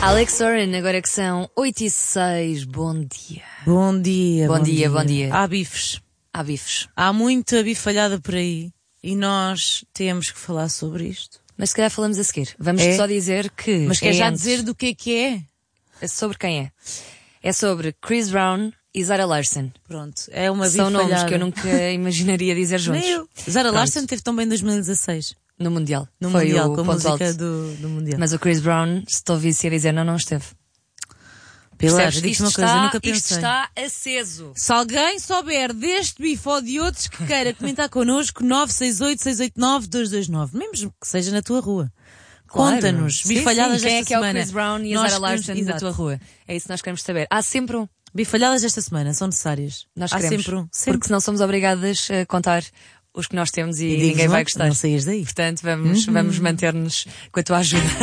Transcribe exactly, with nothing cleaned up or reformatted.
Alex Oren, agora que são oito e seis, bom dia. Bom dia, bom, bom dia, dia, bom dia. Há bifes. Há bifes. Há muita bifalhada por aí e nós temos que falar sobre isto. Mas se calhar falamos a seguir. Vamos É? só dizer que... Mas quer é já antes. dizer do que é que é? É sobre quem é? É sobre Chris Brown e Zara Larsson. Pronto, é uma São bifalhada. nomes que eu nunca imaginaria dizer juntos. Nem eu. Zara Pronto. Larsson teve tão bem em dois mil e dezasseis. No Mundial. No Foi Mundial, o com a ponto música alto. do, do Mundial. Mas o Chris Brown, se te ouvisse a dizer não, não esteve. Pilar, Percebes? digo-te Isto uma coisa, está, nunca pensei. isto está aceso. Se alguém souber deste bife ou de outros que queira comentar connosco, nove seis oito, seis oito nove, dois dois nove, mesmo que seja na tua rua. Claro. Conta-nos, Sim, bifalhadas sim. Quem desta é que semana. é o Chris Brown e a Nós Zara Larsson queremos- da Exato. tua rua? É isso que nós queremos saber. Há sempre um. Bifalhadas desta semana são necessárias. Nós Há queremos. sempre um. Sempre. Porque senão somos obrigadas a contar os que nós temos e, E digo-vos ninguém vai uma- gostar. não saias daí. Portanto, vamos, vamos manter-nos com a tua ajuda.